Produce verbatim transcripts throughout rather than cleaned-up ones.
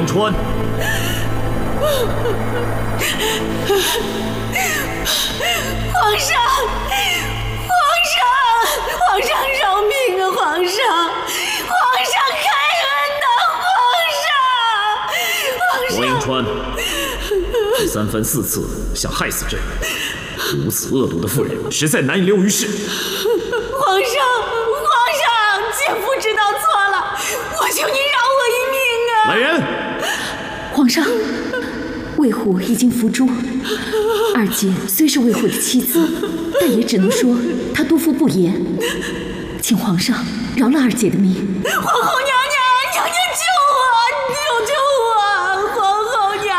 迎川。 皇上，皇上，皇上饶命啊！皇上，皇上开恩呐！皇上，皇上。 王迎川，你三番四次想害死朕，如此恶毒的妇人，实在难以留于世。 皇上，皇上，姐夫知道错了，我求您饶我一命啊！ 来人！ 皇上，魏虎已经伏诛。二姐虽是魏虎的妻子，但也只能说她督父不严，请皇上饶了二姐的命。 皇后娘娘，娘娘救我，救救我！皇后娘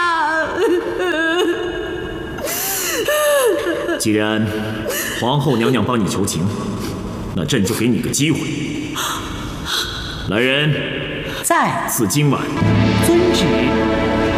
娘。 既然皇后娘娘帮你求情，那朕就给你个机会。来人， 在。 自今晚， 遵旨。